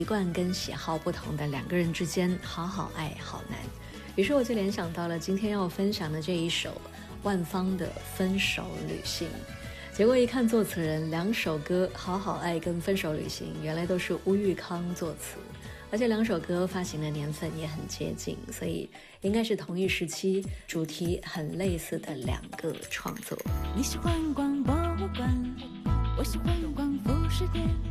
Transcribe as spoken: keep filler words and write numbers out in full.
习惯跟喜好不同的两个人之间，好好爱好难。于是我就联想到了今天要分享的这一首万芳的《分手旅行》。结果一看作词人，两首歌《好好爱》跟《分手旅行》原来都是乌玉康作词，而且两首歌发行的年份也很接近，所以应该是同一时期，主题很类似的两个创作。 你喜欢逛博物馆，我喜欢逛服饰店，